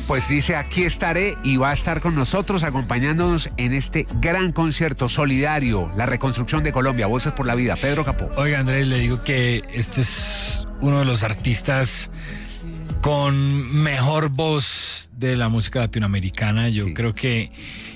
Pues dice, aquí estaré y va a estar con nosotros acompañándonos en este gran concierto solidario, la reconstrucción de Colombia, Voces por la Vida. Pedro Capó. Oiga, Andrés, le digo que este es uno de los artistas con mejor voz de la música latinoamericana. Yo creo que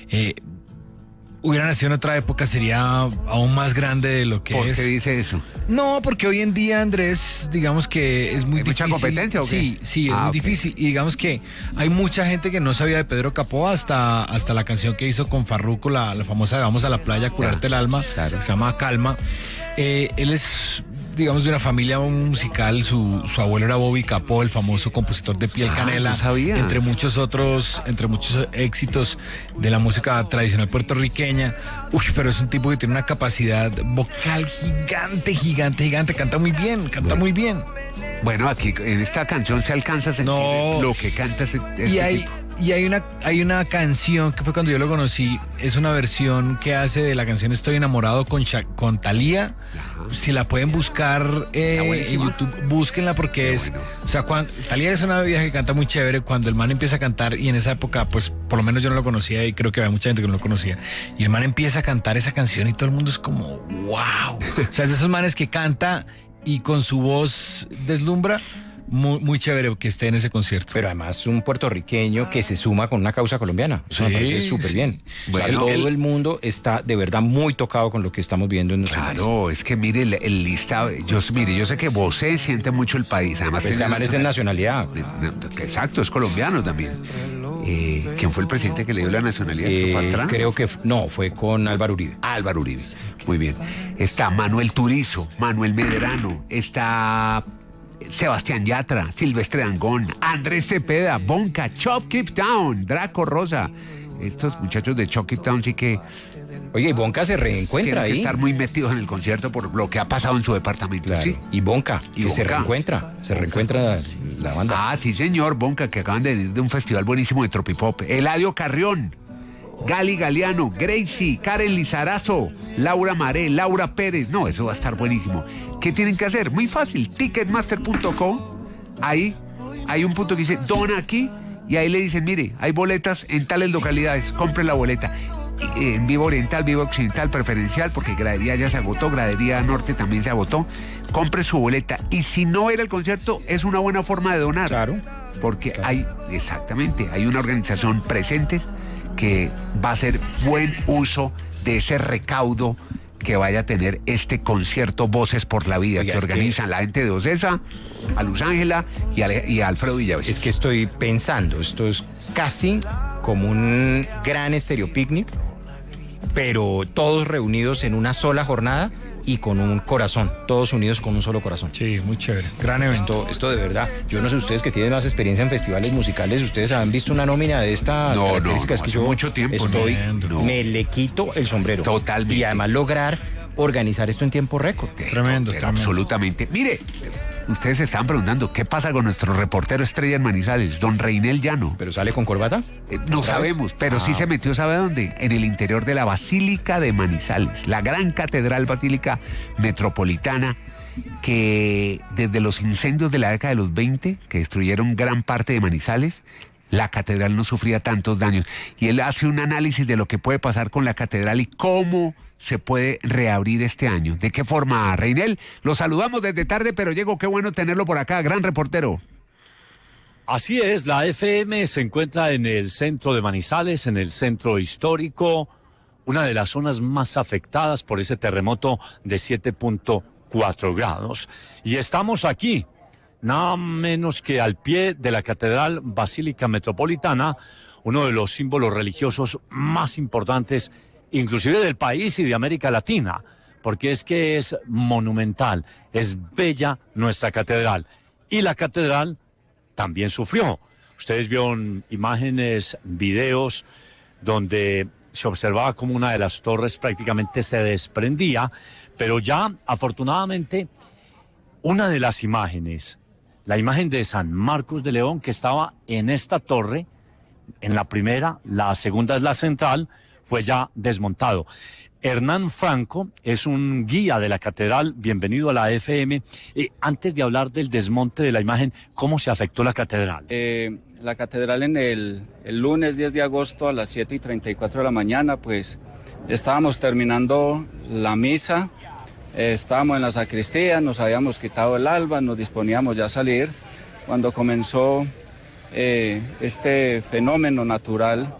hubiera nacido en otra época, sería aún más grande de lo que es. ¿Por qué dice eso? No, porque hoy en día, Andrés, digamos que es muy difícil. ¿Mucha competencia o qué? Sí, es muy difícil. Y digamos que hay mucha gente que no sabía de Pedro Capó hasta la canción que hizo con Farruko, la famosa de Vamos a la playa a curarte el alma, claro. que se llama Calma. Él es, digamos, de una familia musical. Su abuelo era Bobby Capó, el famoso compositor de Piel Canela. No sabía. Entre muchos éxitos de la música tradicional puertorriqueña. Uy, pero es un tipo que tiene una capacidad vocal gigante. Canta muy bien. Bueno, aquí en esta canción se alcanza a sentir lo que canta este tipo. Y hay una canción que fue cuando yo lo conocí, es una versión que hace de la canción Estoy enamorado con Thalía. Si la pueden buscar en YouTube, búsquenla porque o sea, Thalía es una vieja que canta muy chévere. Cuando el man empieza a cantar, y en esa época, pues por lo menos yo no lo conocía y creo que había mucha gente que no lo conocía, y el man empieza a cantar esa canción y todo el mundo es como, wow. O sea, es de esos manes que canta y con su voz deslumbra. Muy chévere que esté en ese concierto. Pero además un puertorriqueño que se suma con una causa colombiana. Eso me parece súper bien. Bueno, todo el mundo está de verdad muy tocado con lo que estamos viendo en nuestro país. Claro, es que mire el listado. Yo sé que Bosé siente mucho el país. Además, pues además es nacionalidad. Exacto, es colombiano también. ¿Quién fue el presidente que le dio la nacionalidad? Creo que no, fue con Álvaro Uribe. Álvaro Uribe, muy bien. Está Manuel Turizo, Manuel Medrano, está Sebastián Yatra, Silvestre Dangond, Andrés Cepeda, Bonca, Chop Keep Town, Draco Rosa. Estos muchachos de Chop Keep Town sí que... Oye, y Bonca se reencuentra ahí. Tienen que estar muy metidos en el concierto por lo que ha pasado en su departamento. Claro. ¿Sí? Y Bonca, se reencuentra la banda. Ah, sí señor, Bonca, que acaban de venir de un festival buenísimo de Tropipop. Eladio Carrión, Gali Galeano, Gracie, Karen Lizarazo, Laura Maré, Laura Pérez. No, eso va a estar buenísimo. ¿Qué tienen que hacer? Muy fácil, ticketmaster.com. Ahí hay un punto que dice dona aquí y ahí le dicen, mire, hay boletas en tales localidades, compre la boleta. En Vivo Oriental, Vivo Occidental, preferencial, porque Gradería ya se agotó, Gradería Norte también se agotó. Compre su boleta y si no era el concierto, es una buena forma de donar. Claro. Porque hay una organización presente que va a hacer buen uso de ese recaudo que vaya a tener este concierto Voces por la Vida. Oiga, que organizan la gente de Ocesa, a Luz Ángela y a Alfredo Villavicencio. Es que estoy pensando, esto es casi como un gran estéreo picnic, pero todos reunidos en una sola jornada y con un corazón, todos unidos con un solo corazón. Sí, muy chévere, gran evento. Esto de verdad, yo no sé ustedes que tienen más experiencia en festivales musicales, ustedes han visto una nómina de estas características. No, que hace yo mucho tiempo me le quito el sombrero. Totalmente. Y además lograr organizar esto en tiempo récord. Tremendo. Absolutamente. Mire, ustedes se estaban preguntando qué pasa con nuestro reportero estrella en Manizales, don Reinel Llano. ¿Pero sale con corbata? No sabemos, pero sí se metió, ¿sabe dónde? En el interior de la Basílica de Manizales, la gran catedral basílica metropolitana que desde los incendios de la década de los 20, que destruyeron gran parte de Manizales, la catedral no sufría tantos daños. Y él hace un análisis de lo que puede pasar con la catedral y cómo se puede reabrir este año. ¿De qué forma, Reinel? Lo saludamos desde tarde, pero llegó, qué bueno tenerlo por acá, gran reportero. Así es, la FM se encuentra en el centro de Manizales, en el centro histórico, una de las zonas más afectadas por ese terremoto de 7.4 grados. Y estamos aquí, nada menos que al pie de la Catedral Basílica Metropolitana, uno de los símbolos religiosos más importantes, inclusive del país y de América Latina, porque es que es monumental, es bella nuestra catedral. Y la catedral también sufrió. Ustedes vieron imágenes, videos, donde se observaba como una de las torres prácticamente se desprendía, pero ya, afortunadamente, una de las imágenes, la imagen de San Marcos de León, que estaba en esta torre, en la primera, la segunda es la central, fue ya desmontado. Hernán Franco es un guía de la catedral. Bienvenido a la FM. Antes de hablar del desmonte de la imagen, ¿cómo se afectó la catedral? La catedral en el lunes 10 de agosto a las 7:34 de la mañana, pues estábamos terminando la misa, estábamos en la sacristía, nos habíamos quitado el alba, nos disponíamos ya a salir, cuando comenzó este fenómeno natural,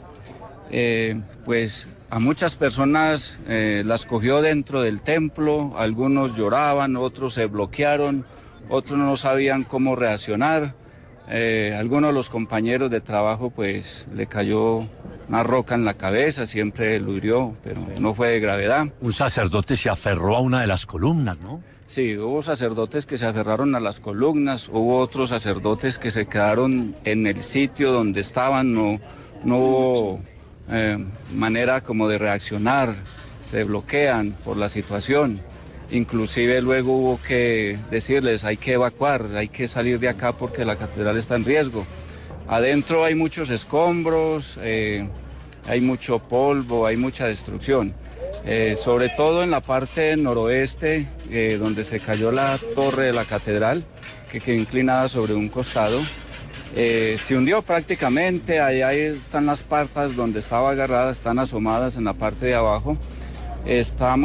pues a muchas personas las cogió dentro del templo, algunos lloraban, otros se bloquearon, otros no sabían cómo reaccionar. Algunos de los compañeros de trabajo pues le cayó una roca en la cabeza, siempre lo hirió, pero no fue de gravedad. Un sacerdote se aferró a una de las columnas, ¿no? Sí, hubo sacerdotes que se aferraron a las columnas, hubo otros sacerdotes que se quedaron en el sitio donde estaban, no hubo manera como de reaccionar, se bloquean por la situación. Inclusive luego hubo que decirles hay que evacuar, hay que salir de acá porque la catedral está en riesgo. Adentro hay muchos escombros, hay mucho polvo, hay mucha destrucción. Sobre todo en la parte noroeste, donde se cayó la torre de la catedral, que quedó inclinada sobre un costado. Se hundió prácticamente, ahí están las patas donde estaba agarrada, están asomadas en la parte de abajo. Se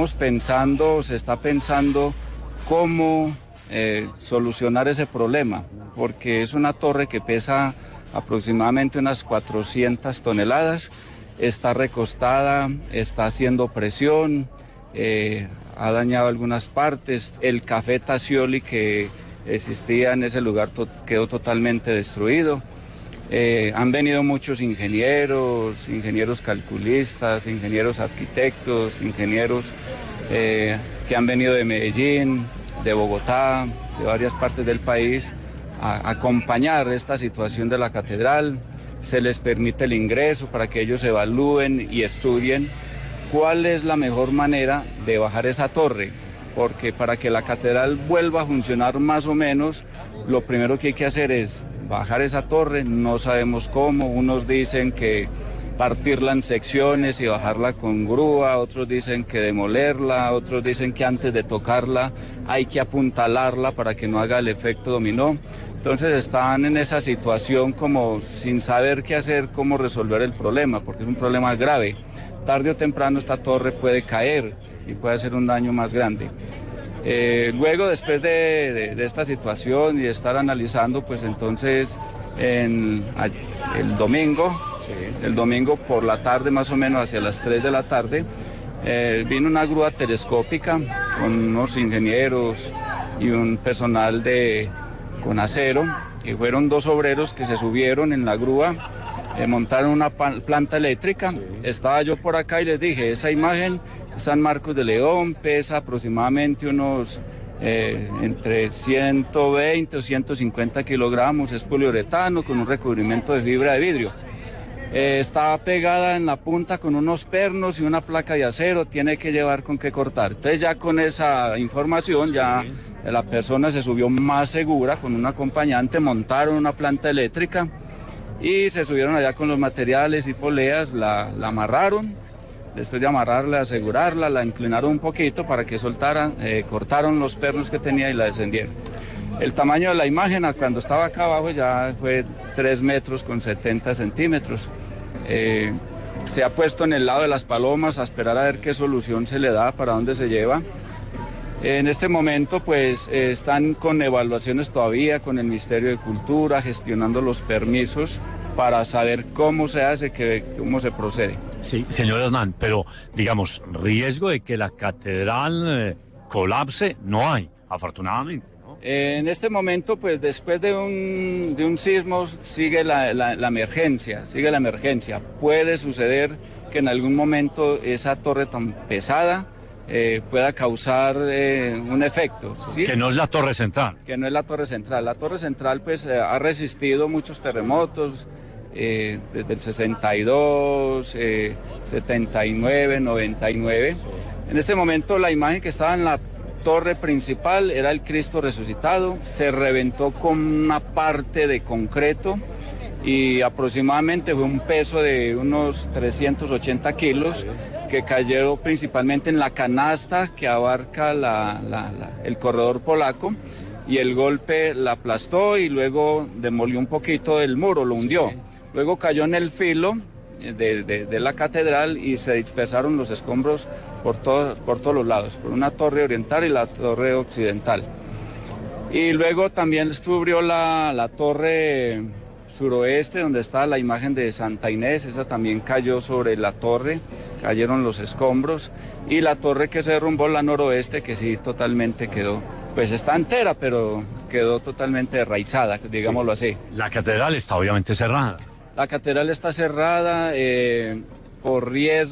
está pensando cómo solucionar ese problema, porque es una torre que pesa aproximadamente unas 400 toneladas, está recostada, está haciendo presión, ha dañado algunas partes, el café Tacioli que existía en ese lugar quedó totalmente destruido. Han venido muchos ingenieros calculistas, ingenieros arquitectos, ingenieros que han venido de Medellín, de Bogotá, de varias partes del país, a acompañar esta situación de la catedral. Se les permite el ingreso para que ellos evalúen y estudien cuál es la mejor manera de bajar esa torre, porque para que la catedral vuelva a funcionar más o menos, lo primero que hay que hacer es bajar esa torre, no sabemos cómo, unos dicen que partirla en secciones y bajarla con grúa, otros dicen que demolerla, otros dicen que antes de tocarla hay que apuntalarla para que no haga el efecto dominó. Entonces están en esa situación como sin saber qué hacer, cómo resolver el problema, porque es un problema grave. Tarde o temprano esta torre puede caer y puede hacer un daño más grande. Luego, después de esta situación y de estar analizando, pues entonces el domingo por la tarde, más o menos hacia las 3 de la tarde, vino una grúa telescópica con unos ingenieros y un personal con acero, que fueron 2 obreros que se subieron en la grúa, montaron una planta eléctrica. Estaba yo por acá y les dije, esa imagen, San Marcos de León, pesa aproximadamente unos entre 120 o 150 kilogramos, es poliuretano con un recubrimiento de fibra de vidrio. Estaba pegada en la punta con unos pernos y una placa de acero, tiene que llevar con qué cortar. Entonces ya con esa información ya la persona se subió más segura con un acompañante, montaron una planta eléctrica y se subieron allá con los materiales y poleas, la amarraron. Después de amarrarla, asegurarla, la inclinaron un poquito para que soltara, cortaron los pernos que tenía y la descendieron. El tamaño de la imagen cuando estaba acá abajo ya fue 3 metros con 70 centímetros. Se ha puesto en el lado de las palomas a esperar a ver qué solución se le da, para dónde se lleva. En este momento pues están con evaluaciones todavía con el Ministerio de Cultura, gestionando los permisos para saber cómo se hace, cómo se procede. Sí, señor Hernán, pero digamos, riesgo de que la catedral colapse no hay, afortunadamente, ¿no? En este momento, pues después de un sismo sigue la emergencia, Puede suceder que en algún momento esa torre tan pesada pueda causar un efecto, ¿sí? Que no es la torre central. Que no es la torre central. La torre central pues ha resistido muchos terremotos, desde el 62, 79, 99. En este momento la imagen que estaba en la torre principal era el Cristo resucitado, se reventó con una parte de concreto y aproximadamente fue un peso de unos 380 kilos que cayó principalmente en la canasta que abarca el corredor polaco, y el golpe la aplastó y luego demolió un poquito el muro, lo hundió. Luego cayó en el filo de la catedral y se dispersaron los escombros por todos los lados, por una torre oriental y la torre occidental. Y luego también subió la torre suroeste, donde está la imagen de Santa Inés, esa también cayó sobre la torre, cayeron los escombros, y la torre que se derrumbó, la noroeste, que sí totalmente quedó, pues está entera, pero quedó totalmente enraizada, digámoslo así. La catedral está obviamente cerrada. La catedral está cerrada por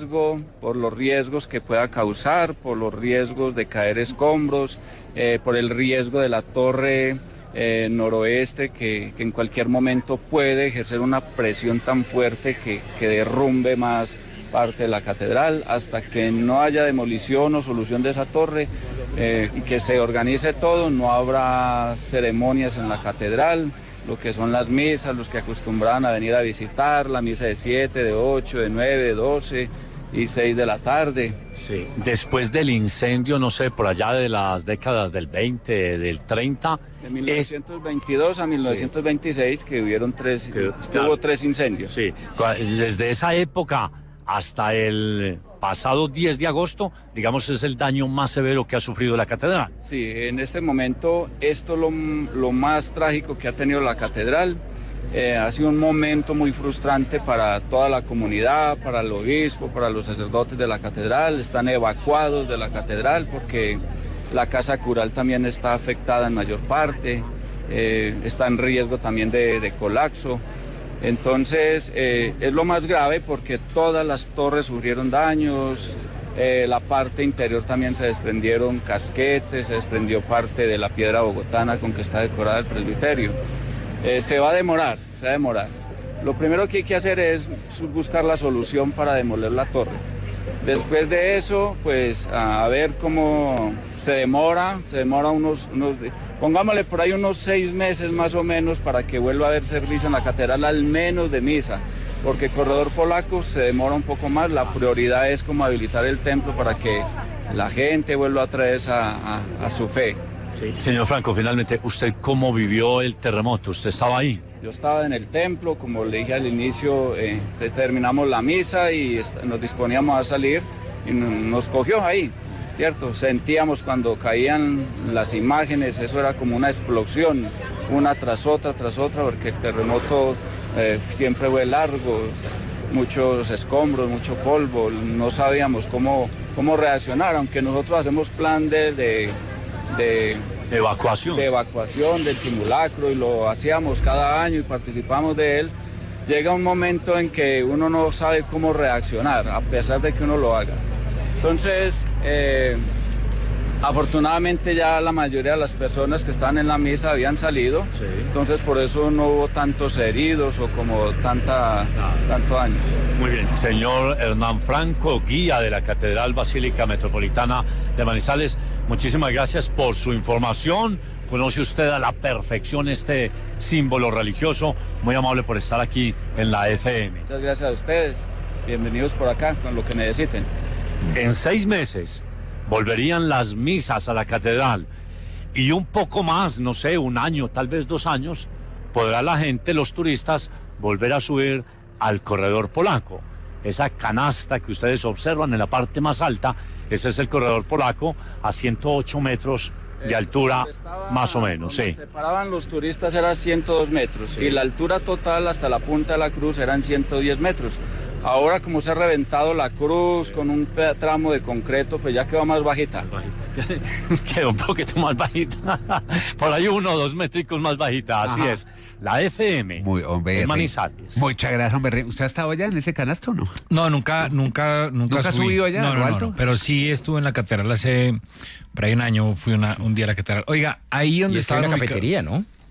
los riesgos que pueda causar, por los riesgos de caer escombros, por el riesgo de la torre noroeste que en cualquier momento puede ejercer una presión tan fuerte que derrumbe más parte de la catedral. Hasta que no haya demolición o solución de esa torre y que se organice todo, no habrá ceremonias en la catedral, lo que son las misas, los que acostumbraban a venir a visitar, la misa de 7, de 8, de 9, de 12 y 6 de la tarde. Sí. Después del incendio, no sé, por allá de las décadas del 20, del 30... De 1922 a 1926, que hubieron hubo 3 incendios. Sí, desde esa época hasta el pasado 10 de agosto, digamos, es el daño más severo que ha sufrido la catedral. Sí, en este momento esto es lo más trágico que ha tenido la catedral. Ha sido un momento muy frustrante para toda la comunidad, para el obispo, para los sacerdotes de la catedral. Están evacuados de la catedral porque la casa cural también está afectada en mayor parte, está en riesgo también de colapso. Entonces es lo más grave porque todas las torres sufrieron daños, la parte interior también se desprendieron casquetes, se desprendió parte de la piedra bogotana con que está decorada el presbiterio. Se va a demorar. Lo primero que hay que hacer es buscar la solución para demoler la torre. Después de eso, pues a ver cómo se demora pongámosle por ahí unos 6 meses más o menos para que vuelva a haber servicio en la catedral, al menos de misa, porque Corredor Polaco se demora un poco más. La prioridad es como habilitar el templo para que la gente vuelva otra vez a su fe. Sí. Señor Franco, finalmente, ¿usted cómo vivió el terremoto? ¿Usted estaba ahí? Yo estaba en el templo, como le dije al inicio, terminamos la misa y nos disponíamos a salir y nos cogió ahí, ¿cierto? Sentíamos cuando caían las imágenes, eso era como una explosión, una tras otra, porque el terremoto siempre fue largo, muchos escombros, mucho polvo, no sabíamos cómo reaccionar, aunque nosotros hacemos plan de evacuación del simulacro y lo hacíamos cada año y participamos de él. Llega un momento en que uno no sabe cómo reaccionar a pesar de que uno lo haga. Entonces afortunadamente ya la mayoría de las personas que estaban en la misa habían salido, sí. Entonces por eso no hubo tantos heridos o como tanto daño. Muy bien, señor Hernán Franco, guía de la Catedral Basílica Metropolitana de Manizales, muchísimas gracias por su información. Conoce usted a la perfección este símbolo religioso. Muy amable por estar aquí en la FM. Muchas gracias a ustedes. Bienvenidos por acá con lo que necesiten. En 6 meses volverían las misas a la catedral y un poco más, no sé, 1 año, tal vez 2 años, podrá la gente, los turistas, volver a subir al Corredor Polaco. Esa canasta que ustedes observan en la parte más alta, ese es el Corredor Polaco a 108 metros de altura, más o menos, sí. Separaban los turistas era 102 metros, sí. Y la altura total hasta la punta de la cruz eran 110 metros. Ahora, como se ha reventado la cruz con un tramo de concreto, pues ya quedó más bajita. Quedó un poquito más bajita. Por ahí 1 o 2 métricos más bajita, así Ajá. Es. La FM. Muy, hombre. Manizales. Muchas gracias, hombre. ¿Usted ha estado allá en ese canasto o no? No, nunca ¿Nunca ha subido allá? No, pero sí estuve en la catedral hace por ahí 1 año, fui un día a la catedral. Oiga, ahí donde estaba la cafetería, ¿no?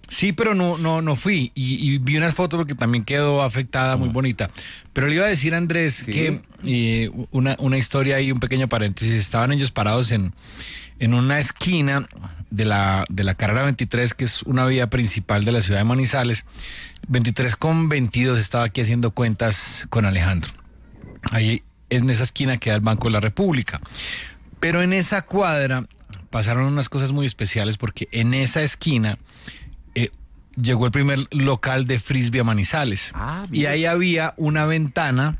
Sí, pero no fui y vi unas fotos porque también quedó afectada, muy bonita. Pero le iba a decir a Andrés que una historia y un pequeño paréntesis. Estaban ellos parados en una esquina de la carrera 23, que es una vía principal de la ciudad de Manizales. 23 con 22, estaba aquí haciendo cuentas con Alejandro. Ahí en esa esquina queda el Banco de la República. Pero en esa cuadra pasaron unas cosas muy especiales porque en esa esquina llegó el primer local de frisbee a Manizales. Y ahí había una ventana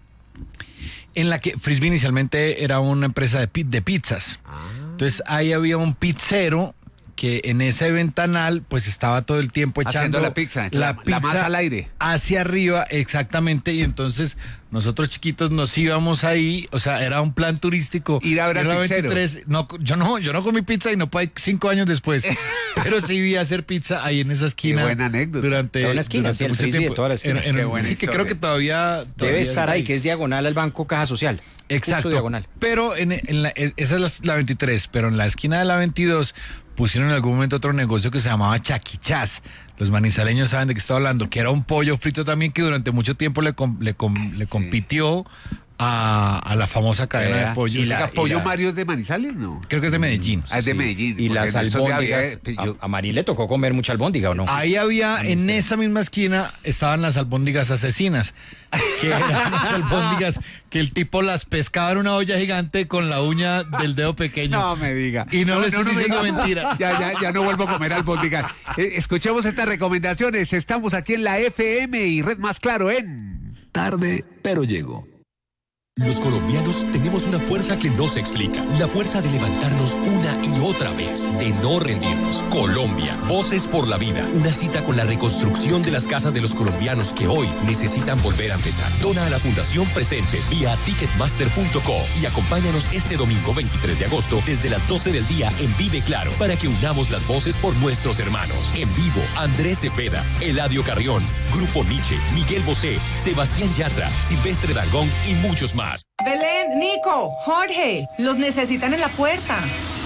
en la que Frisbee inicialmente era una empresa de pizzas. Entonces ahí había un pizzero que en ese ventanal pues estaba todo el tiempo echando la pizza masa al aire. Hacia arriba, exactamente, y entonces nosotros chiquitos nos íbamos ahí, o sea, era un plan turístico. Ir a ver al pizzero. 23, yo no comí pizza y no pude 5 años después, pero sí vi hacer pizza ahí en esa esquina. Qué buena anécdota. Durante mucho tiempo. De toda la esquina. Qué buena sí, que historia. creo que todavía Debe estar ahí, que es diagonal al Banco Caja Social. Exacto. Diagonal. Pero esa es la 23, pero en la esquina de la 22 pusieron en algún momento otro negocio que se llamaba Chaquichás. Los manizaleños saben de qué estoy hablando, que era un pollo frito también que durante mucho tiempo le compitió a la famosa cadena de pollos. ¿Y pollo Mario es de Manizales? No. Creo que es de Medellín. Es de Medellín. Y las albóndigas, a Mari le tocó comer mucha albóndiga, ¿o no? Ahí había, en esa misma esquina, estaban las albóndigas asesinas, que eran unas albóndigas que el tipo las pescaba en una olla gigante con la uña del dedo pequeño. No me diga. Y no le estoy diciendo me diga. mentira. Ya no vuelvo a comer albóndigas. Escuchemos estas recomendaciones. Estamos aquí en la FM y Red Más Claro en... Tarde, pero llego. Los colombianos tenemos una fuerza que no se explica. La fuerza de levantarnos una y otra vez, de no rendirnos. Colombia, Voces por la Vida. Una cita con la reconstrucción de las casas de los colombianos que hoy necesitan volver a empezar. Dona a la Fundación Presentes vía ticketmaster.co y acompáñanos este domingo 23 de agosto desde las 12 del día en Vive Claro para que unamos las voces por nuestros hermanos. En vivo, Andrés Cepeda, Eladio Carrión, Grupo Nietzsche, Miguel Bosé, Sebastián Yatra, Silvestre Dangond y muchos más. Belén, Nico, Jorge, los necesitan en la puerta.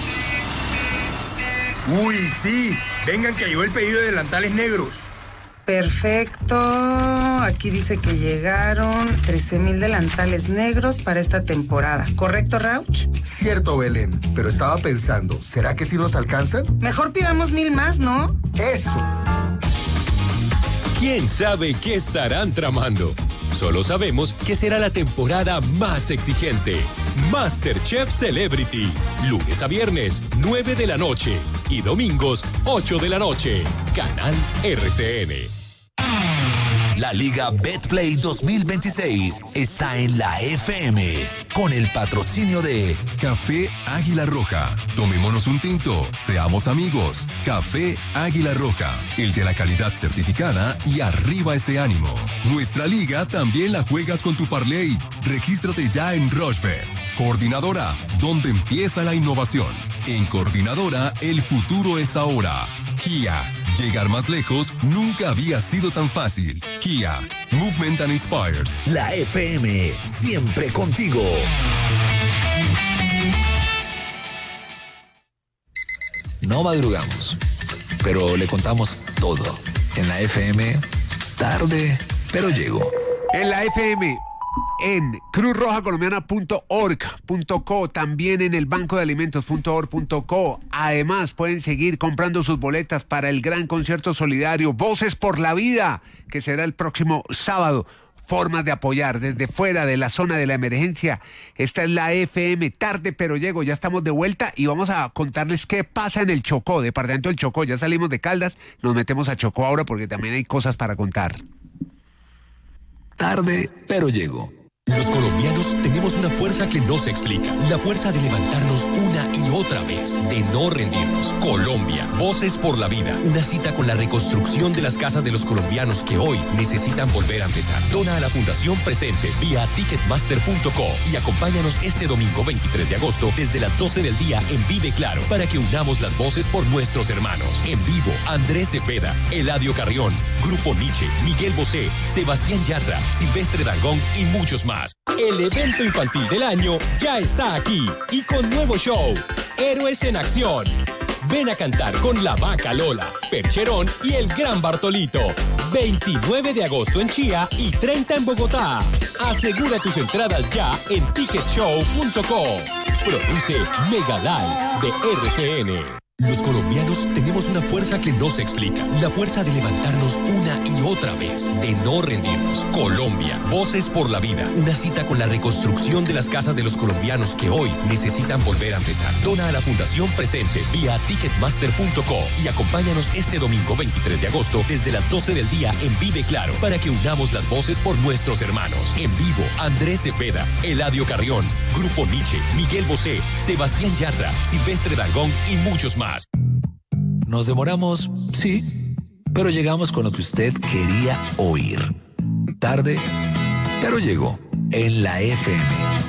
Uy, sí. Vengan que llegó el pedido de delantales negros. Perfecto. Aquí dice que llegaron 13,000 delantales negros para esta temporada. ¿Correcto, Rauch? Cierto, Belén. Pero estaba pensando, ¿será que sí nos alcanzan? Mejor pidamos 1,000 más, ¿no? ¡Eso! ¿Quién sabe qué estarán tramando? Solo sabemos que será la temporada más exigente. MasterChef Celebrity. Lunes a viernes, 9 de la noche. Y domingos, 8 de la noche. Canal RCN. La Liga Betplay 2026 está en la FM con el patrocinio de Café Águila Roja. Tomémonos un tinto, seamos amigos. Café Águila Roja, el de la calidad certificada y arriba ese ánimo. Nuestra liga también la juegas con tu parlay. Regístrate ya en Rochebet. Coordinadora, donde empieza la innovación. En Coordinadora, el futuro es ahora. Kia, llegar más lejos nunca había sido tan fácil. Kia, Movement and Inspires. La FM, siempre contigo. No madrugamos, pero le contamos todo. En la FM, tarde, pero llego. En la FM, en cruzrojacolombiana.org.co, también en el bancodealimentos.org.co. Además, pueden seguir comprando sus boletas para el gran concierto solidario Voces por la Vida, que será el próximo sábado. Formas de apoyar desde fuera de la zona de la emergencia. Esta es la FM, tarde pero llego. Ya estamos de vuelta y vamos a contarles qué pasa en el Chocó, departamento del Chocó. Ya salimos de Caldas, nos metemos a Chocó ahora porque también hay cosas para contar. Tarde, pero llego. Los colombianos tenemos una fuerza que no se explica. La fuerza de levantarnos una y otra vez, de no rendirnos. Colombia, Voces por la Vida. Una cita con la reconstrucción de las casas de los colombianos que hoy necesitan volver a empezar. Dona a la Fundación Presentes vía ticketmaster.co y acompáñanos este domingo 23 de agosto desde las 12 del día en Vive Claro para que unamos las voces por nuestros hermanos. En vivo, Andrés Cepeda, Eladio Carrión, Grupo Nietzsche, Miguel Bosé, Sebastián Yatra, Silvestre Dangond y muchos más. El evento infantil del año ya está aquí y con nuevo show, Héroes en Acción. Ven a cantar con La Vaca Lola, Percherón y el Gran Bartolito. 29 de agosto en Chía y 30 en Bogotá. Asegura tus entradas ya en ticketshow.co. Produce Megalive de RCN. Los colombianos tenemos una fuerza que no se explica. La fuerza de levantarnos una y otra vez, de no rendirnos. Colombia, Voces por la Vida. Una cita con la reconstrucción de las casas de los colombianos que hoy necesitan volver a empezar. Dona a la Fundación Presentes vía ticketmaster.co y acompáñanos este domingo 23 de agosto desde las 12 del día en Vive Claro para que unamos las voces por nuestros hermanos. En vivo, Andrés Cepeda, Eladio Carrión, Grupo Nietzsche, Miguel Bosé, Sebastián Yatra, Silvestre Dangond y muchos más. Nos demoramos, sí, pero llegamos con lo que usted quería oír. Tarde, pero llegó en la FM.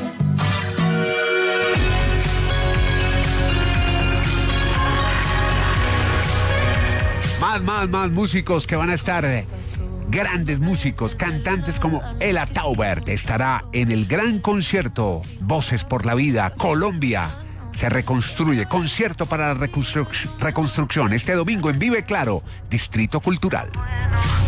Más músicos que van a estar, grandes músicos, cantantes como Ela Taubert estará en el gran concierto Voces por la Vida, Colombia. Se reconstruye, concierto para la reconstrucción este domingo en Vive Claro, Distrito Cultural.